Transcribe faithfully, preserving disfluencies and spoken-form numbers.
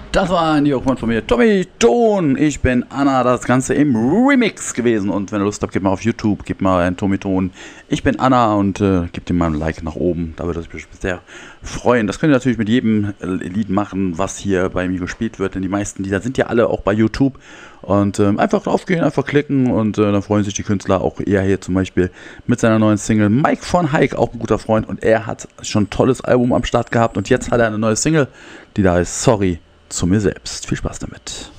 Das war ein Videokomment von mir, Tommy Ton. Ich bin Anna, das Ganze im Remix gewesen. Und wenn ihr Lust habt, gebt mal auf YouTube, gebt mal einen Tommy Ton. Ich bin Anna und äh, gebt ihm mal ein Like nach oben. Da würde ich mich sehr freuen. Das könnt ihr natürlich mit jedem äh, Lied machen, was hier bei mir gespielt wird. Denn die meisten Lieder sind ja alle auch bei YouTube. Und ähm, einfach draufgehen, einfach klicken und äh, dann freuen sich die Künstler. Auch er hier zum Beispiel mit seiner neuen Single. Mike von Hike, auch ein guter Freund. Und er hat schon ein tolles Album am Start gehabt. Und jetzt hat er eine neue Single, die da heißt Sorry zu mir selbst. Viel Spaß damit.